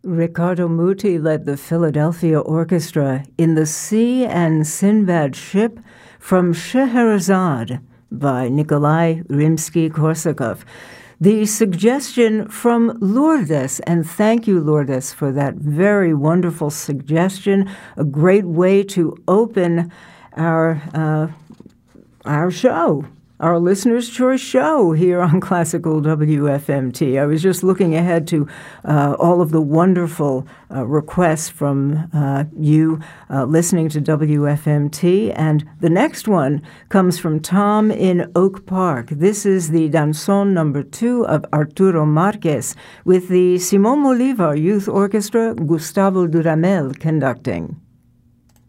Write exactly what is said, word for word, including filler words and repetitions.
Riccardo Muti led the Philadelphia Orchestra in The Sea and Sinbad Ship from Scheherazade by Nikolai Rimsky-Korsakov. The suggestion from Lourdes, and thank you, Lourdes, for that very wonderful suggestion. A great way to open our uh, our show, our listeners' choice show here on Classical W F M T. I was just looking ahead to uh, all of the wonderful uh, requests from uh, you uh, listening to W F M T. And the next one comes from Tom in Oak Park. This is the Danzón number two of Arturo Marquez with the Simón Bolívar Youth Orchestra, Gustavo Dudamel conducting.